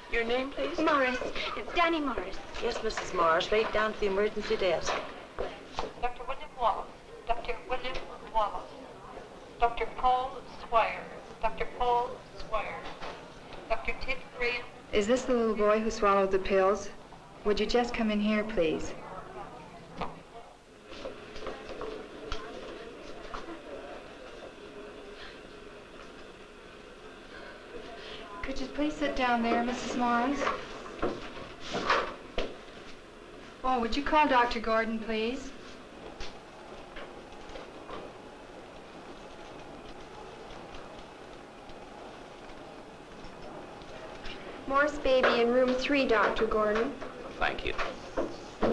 Your name, please? Morris. Danny Morris. Yes, Mrs. Morris, right down to the emergency desk. Dr. William Wallace. Dr. William Wallace. Dr. Paul Swire. Dr. Paul Swire. Dr. Ted Graham. Is this the little boy who swallowed the pills? Would you just come in here, please? Could you please sit down there, Mrs. Morris? Oh, would you call Dr. Gordon, please? Morris baby in room 3, Dr. Gordon. Thank you.